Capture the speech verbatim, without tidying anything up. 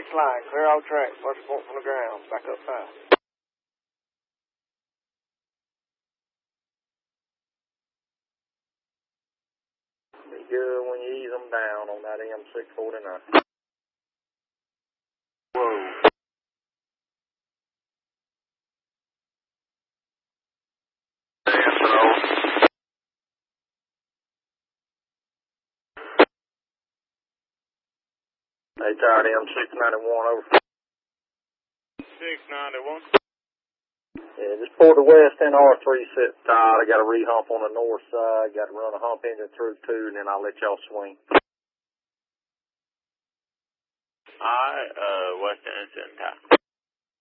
switch line, clear all tracks, first point from the ground, back up fast. Be good when you ease them down on that M six forty-nine. Whoa. Hey, tired M six ninety-one, over. six ninety-one. Yeah, just pour the west N R three set tied. I got a re-hump on the north side. Got to run a hump engine through too, and then I'll let y'all swing. Alright, uh, west end, set tie.